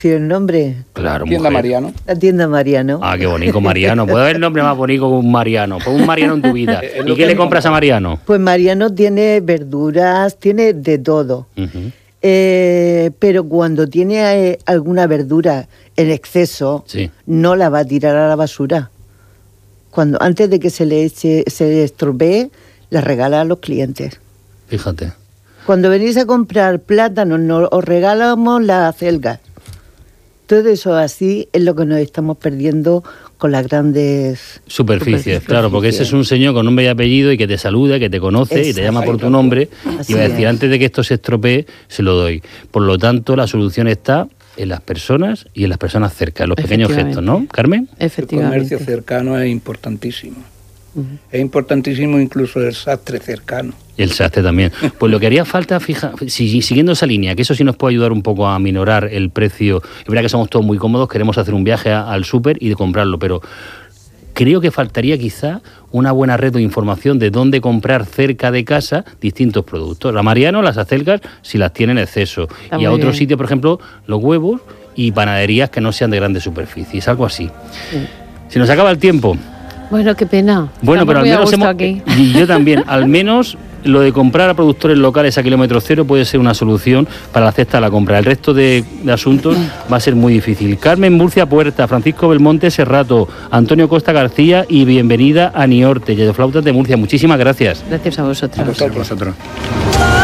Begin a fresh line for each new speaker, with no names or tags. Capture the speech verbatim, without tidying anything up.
Sí, el nombre.
Claro,
Tienda
mujer.
Mariano.
La tienda Mariano.
Ah, qué bonito, Mariano. ¿Puede haber nombre más bonito que un Mariano? Pon un Mariano en tu vida.
Es
¿Y
lo
qué
que
le
me
compras a
compra.
Mariano?
Pues Mariano tiene verduras, tiene de todo.
Uh-huh.
Eh, pero cuando tiene eh, alguna verdura en exceso,
Sí.
no la va a tirar a la basura. Cuando antes de que se le eche, se le estropee, la regala a los clientes.
Fíjate.
Cuando venís a comprar plátanos, nos os regalamos las acelgas. Todo eso así es lo que nos estamos perdiendo con las grandes
Superficies, claro, porque ese es un señor con nombre y apellido y que te saluda, que te conoce y te llama por tu nombre
Así
y va a decir,
es.
antes de que esto se estropee, se lo doy. Por lo tanto, la solución está en las personas y en las personas cerca, en los pequeños gestos, ¿no, Carmen?
El
Efectivamente.
comercio cercano es importantísimo.
Ujú.
Es importantísimo incluso el sastre cercano.
Y el sastre también. Pues lo que haría falta, fija, si, siguiendo esa línea, que eso sí nos puede ayudar un poco a minorar el precio. Es verdad que somos todos muy cómodos, queremos hacer un viaje a- al súper y de comprarlo, pero creo que faltaría quizá una buena red de información de dónde comprar cerca de casa distintos productos. A Mariano, las acelgas, si las tiene en exceso.
Está
y
muy
a otros
bien.
sitios, por ejemplo, los huevos y panaderías que no sean de grandes superficies, algo así.
Sí.
Se nos acaba el tiempo.
Bueno, qué pena.
Bueno,
Estamos
pero al
muy a
menos
gusto
hemos...
aquí.
Y yo también, al menos lo de comprar a productores locales a kilómetro cero puede ser una solución para la cesta de la compra. El resto de, de asuntos va a ser muy difícil. Carmen Murcia Puerta, Francisco Belmonte Serrato, Antonio Costa García y bienvenida a Niorte, Yayoflautas de Murcia. Muchísimas gracias.
Gracias a vosotros.
A vosotros.
Vosotros.